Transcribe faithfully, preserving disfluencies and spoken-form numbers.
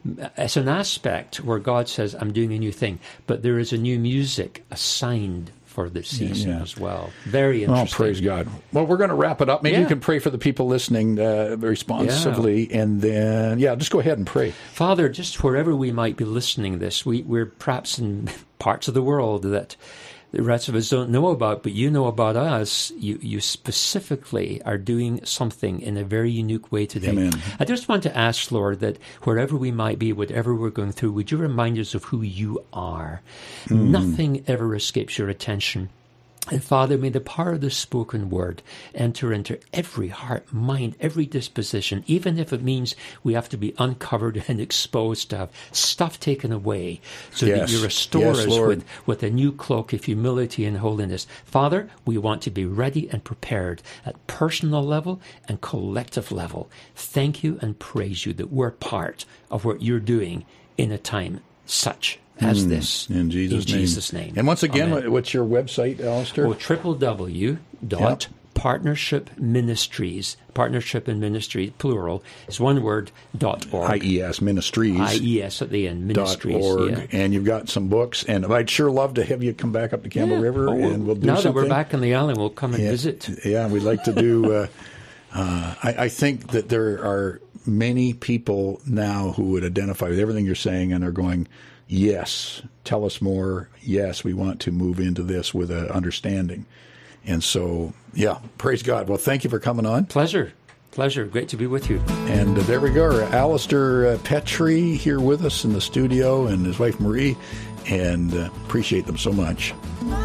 it's an aspect where God says, I'm doing a new thing, but there is a new music assigned for this season yeah. as well. Very interesting. Oh, praise God. Well, we're going to wrap it up. Maybe yeah. you can pray for the people listening uh, responsively, yeah. and then, yeah, just go ahead and pray. Father, just wherever we might be listening this, we, we're perhaps in parts of the world that the rest of us don't know about, but you know about us. You you specifically are doing something in a very unique way today. Amen. I just want to ask, Lord, that wherever we might be, whatever we're going through, would you remind us of who you are? Mm. Nothing ever escapes your attention. And Father, may the power of the spoken word enter into every heart, mind, every disposition, even if it means we have to be uncovered and exposed to have stuff taken away, so yes. that you restore yes, us Lord. with, with a new cloak of humility and holiness. Father, we want to be ready and prepared at personal level and collective level. Thank you and praise you that we're part of what you're doing in a time such as this. In Jesus' in name. Jesus' name. And once again, Amen. What's your website, Alistair? Oh, w w w dot partnership ministries, partnership and ministry, plural, is one word, dot org. I E S Ministries. I E S at the end, ministries. Dot org. Yeah. And you've got some books. And I'd sure love to have you come back up to Campbell Yeah. River, Oh, and we'll do now something. that we're back in the island, we'll come and yeah. visit. Yeah, we'd like to do... Uh, uh, I, I think that there are many people now who would identify with everything you're saying and are going, yes, tell us more. Yes, we want to move into this with an understanding. And so, yeah, praise God. Well, thank you for coming on. Pleasure. Pleasure. Great to be with you. And uh, there we go. Alistair uh, Petrie here with us in the studio, and his wife Marie, and uh, appreciate them so much.